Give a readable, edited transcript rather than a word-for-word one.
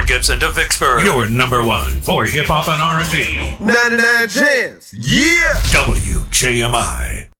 Port Gibson to Vicksburg. Your number one for hip hop and R&B. 99 Jams. Yeah. WJMI.